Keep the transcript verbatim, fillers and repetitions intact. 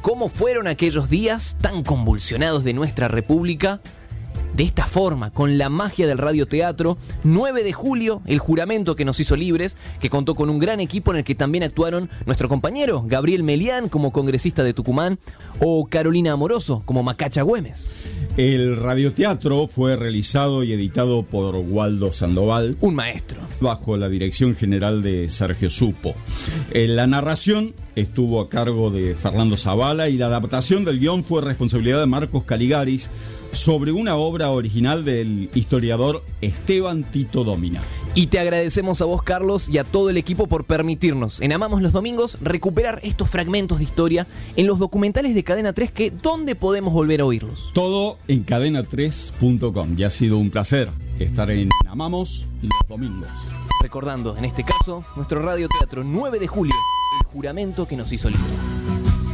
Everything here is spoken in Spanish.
cómo fueron aquellos días tan convulsionados de nuestra república. De esta forma, con la magia del radioteatro, nueve de julio, el juramento que nos hizo libres, que contó con un gran equipo en el que también actuaron nuestro compañero Gabriel Melián como congresista de Tucumán o Carolina Amoroso como Macacha Güemes. El radioteatro fue realizado y editado por Waldo Sandoval, un maestro, bajo la dirección general de Sergio Supo. En la narración estuvo a cargo de Fernando Zavala y la adaptación del guión fue responsabilidad de Marcos Caligaris, sobre una obra original del historiador Esteban Tito Domina. Y te agradecemos a vos, Carlos, y a todo el equipo por permitirnos, en Amamos los Domingos, recuperar estos fragmentos de historia en los documentales de Cadena tres, que ¿dónde podemos volver a oírlos? Todo en cadena tres punto com. Y ha sido un placer estar en Amamos los Domingos. Recordando, en este caso, nuestro radioteatro nueve de julio, el juramento que nos hizo libres.